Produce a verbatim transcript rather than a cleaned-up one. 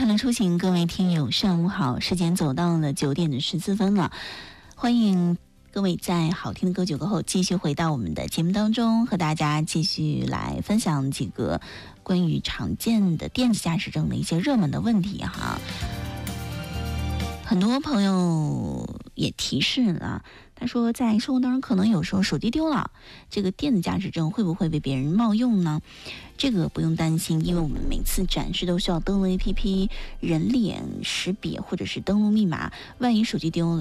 快乐出行，各位听友上午好，时间走到了九点的十四分了，欢迎各位在好听的歌曲过后继续回到我们的节目当中，和大家继续来分享几个关于常见的电子驾驶证的一些热门的问题哈。很多朋友也提示了，他说在生活当中可能有时候手机丢了，这个电子驾驶证会不会被别人冒用呢？这个不用担心，因为我们每次展示都需要登录 A P P 人脸识别或者是登录密码，万一手机丢了